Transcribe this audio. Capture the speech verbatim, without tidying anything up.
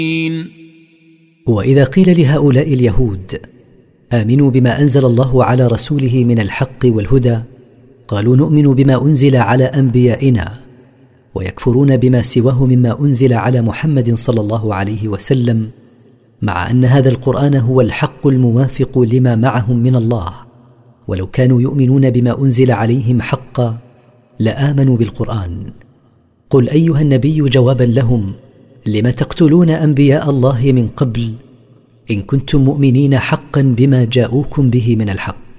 وإذا قيل لهؤلاء اليهود آمنوا بما أنزل الله على رسوله من الحق والهدى قالوا نؤمن بما أنزل على أنبيائنا، ويكفرون بما سواه مما أنزل على محمد صلى الله عليه وسلم، مع أن هذا القرآن هو الحق الموافق لما معهم من الله، ولو كانوا يؤمنون بما أنزل عليهم حقا لآمنوا بالقرآن. قل أيها النبي جوابا لهم: لم تقتلون أنبياء الله من قبل إن كنتم مؤمنين حقا بما جاءوكم به من الحق.